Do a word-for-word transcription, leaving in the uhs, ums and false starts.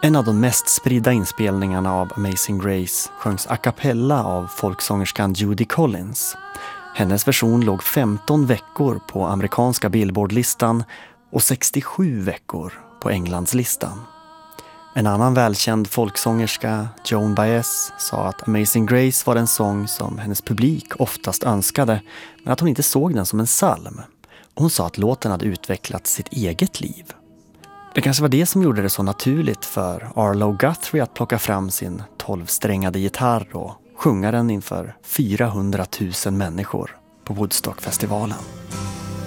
En av de mest spridda inspelningarna av Amazing Grace sjöngs a cappella av folksångerskan Judy Collins. Hennes version låg femton veckor på amerikanska Billboard-listan och sextiosju veckor på Englandslistan. En annan välkänd folksångerska, Joan Baez, sa att Amazing Grace var en sång som hennes publik oftast önskade, men att hon inte såg den som en psalm. Hon sa att låten hade utvecklat sitt eget liv. Det kanske var det som gjorde det så naturligt för Arlo Guthrie att plocka fram sin tolvsträngade gitarr och sjunga den inför fyrahundratusen människor på Woodstockfestivalen.